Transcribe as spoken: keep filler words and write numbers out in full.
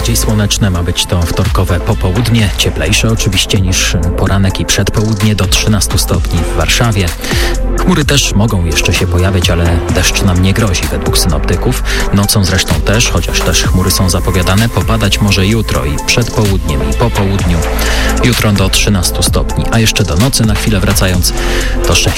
Bardziej słoneczne ma być to wtorkowe popołudnie, cieplejsze oczywiście niż poranek i przedpołudnie, do trzynastu stopni w Warszawie. Chmury też mogą jeszcze się pojawić, ale deszcz nam nie grozi według synoptyków. Nocą zresztą też, chociaż też chmury są zapowiadane, popadać może jutro i przed południem i po południu. Jutro do trzynastu stopni, a jeszcze do nocy na chwilę wracając to sześć